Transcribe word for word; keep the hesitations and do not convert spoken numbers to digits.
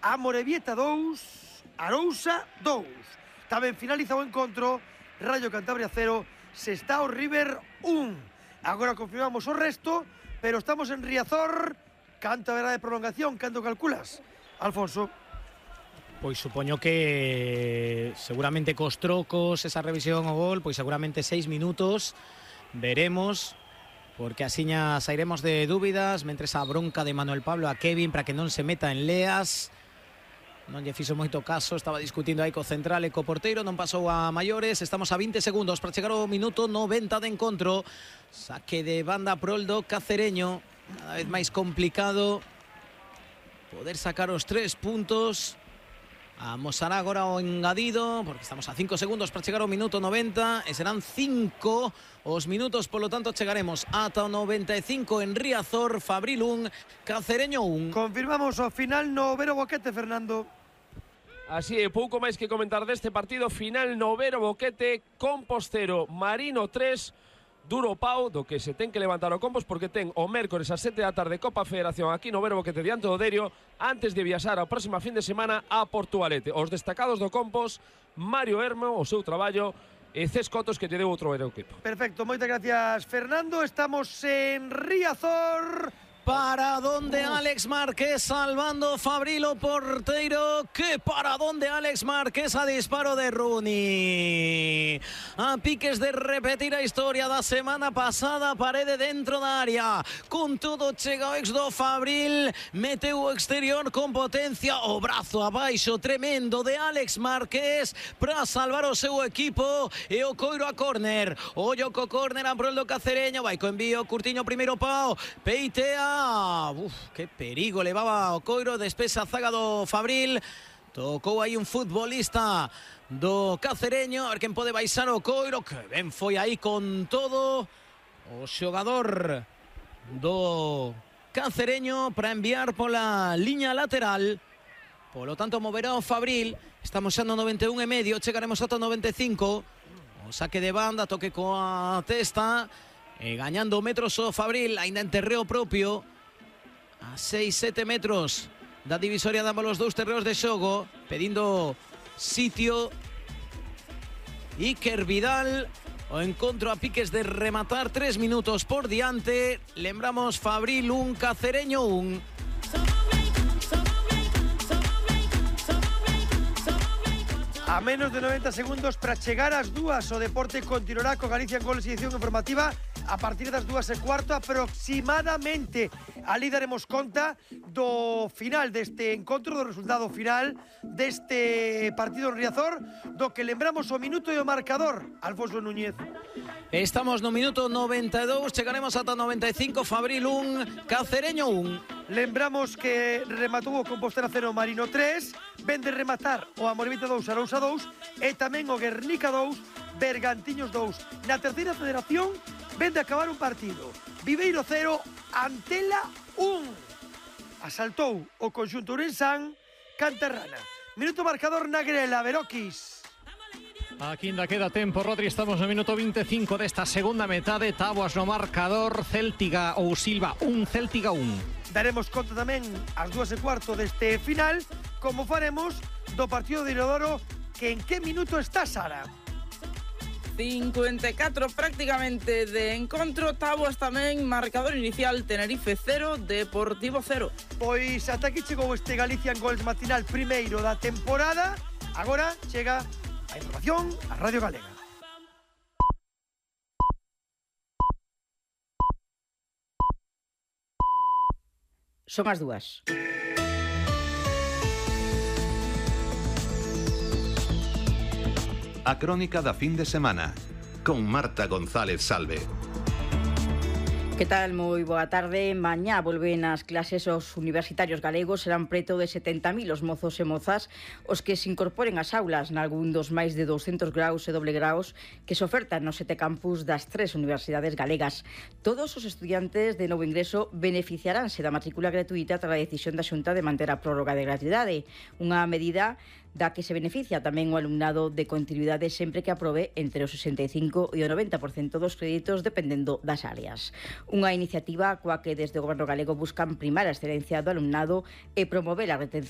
Amorebieta dous, Arousa dous. Tamén finaliza o encontro, Rayo Cantabria cero, Sestao River un. Agora confirmamos o resto, pero estamos en Riazor. Canto verá de prolongación, canto calculas, Alfonso? Pois supoño que seguramente cos trocos, esa revisión o gol, pois seguramente seis minutos, veremos, porque asiña sairemos de dúbidas, mentres a bronca de Manuel Pablo a Kevin para que non se meta en leas. Non lle fixo moito caso, estaba discutindo aí co central e co porteiro, non pasou a maiores. Estamos a vinte segundos para chegar ao minuto noventa de encontro. Saque de banda proldo cacereño, cada vez máis complicado poder sacar os tres puntos. Amosará agora o engadido, porque estamos a cinco segundos para chegar ao minuto noventa, e serán cinco os minutos, polo tanto chegaremos ata o noventa e cinco en Riazor. Fabril un, Cacereño un. Confirmamos o final no Vero Boquete, Fernando. Así é, pouco máis que comentar deste partido. Final no Vero Boquete, Compostero Marino tres, duro pau do que se ten que levantar o Compos, porque ten o mércores a sete da tarde Copa Federación aquí no Vero Boquete diante do Derio, antes de viaxar ao próxima fin de semana a Portugalete. Os destacados do Compos, Mario Hermo, o seu traballo, e Cés Cotos, que lle deu outro equipo. Perfecto, moitas gracias, Fernando. Estamos en Riazor. Para donde Alex Márquez salvando Fabrilo porteiro. Que para donde Alex Márquez a disparo de Rooney. A piques de repetir a historia da semana pasada, parede dentro da área. Con todo chega o ex do Fabril, meteu o exterior con potencia, o brazo abaixo tremendo de Alex Márquez para salvar o seu equipo, e o coiro a córner. Ollo co córner a prol do Cacereño, vai co envío Curtiño, primeiro pau, peitea. Uf, que perigo levaba o coiro, despesa a zaga do Fabril. Tocou aí un futbolista do Cacereño, a ver quen pode baixar o coiro, que ben foi aí con todo o xogador do Cacereño para enviar pola liña lateral. Polo tanto moverá o Fabril. Estamos xa no noventa e un e medio, chegaremos ata o noventa e cinco. O saque de banda, toque coa testa, e gañando metros o Fabril, aínda en terreo propio, a seis sete metros da divisoria de ambos os dous terreos de xogo, pedindo sitio Iker Vidal. O encontro a piques de rematar, tres minutos por diante. Lembramos, Fabril un, Cacereño un. A menos de noventa segundos para chegar ás dúas, o deporte continuará co Galicia en Goles e edición informativa a partir das dúas e cuarto aproximadamente. Ali daremos conta do final deste encontro, do resultado final deste partido en Riazor, do que lembramos o minuto e o marcador, Alfonso Núñez. Estamos no minuto noventa e dous, chegaremos ata noventa e cinco. Fabril un, Cacereño un. Lembramos que rematou o Compostela cero, Marino tres, ven de rematar o Amorebieta dous, Arousa dous, e tamén o Guernica dous, Bergantiños dous. Na terceira federación ven de acabar un partido, Viveiro cero, Antela un. Asaltou o conxunto Ourensán, Cantarrana. Minuto marcador na grela, Veroquis. Aquí ainda queda tempo, Rodri, estamos no minuto veinticinco desta segunda metade. Táboas no marcador, Céltiga ou Silva un, Céltiga un. Daremos conta tamén ás dúas e cuarto deste final, como faremos do partido de Inodoro, que en que minuto está, Sara? cincuenta e catro prácticamente de encontro. Táboas tamén, marcador inicial, Tenerife cero, Deportivo cero. Pois ata aquí chegou este Galicia en Goles matinal primeiro da temporada. Agora chega a información a Radio Galega. Son as dúas. A crónica da fin de semana con Marta González Salve. Que tal? Moi boa tarde. Mañá volven as clases os universitarios galegos. Serán preto de setenta mil os mozos e mozas os que se incorporen ás aulas nalgún dos máis de douscentos graus e doble graus que se ofertan nos sete campus das tres universidades galegas. Todos os estudiantes de novo ingreso beneficiaránse da matrícula gratuita tras a decisión da Xunta de manter a prórroga de gratuidade. Unha medida da que se beneficia tamén o alumnado de continuidade sempre que aprobe entre o sesenta e cinco e o noventa por cento dos créditos dependendo das áreas. Unha iniciativa coa que desde o Goberno galego buscan primar a excelencia do alumnado e promover a retención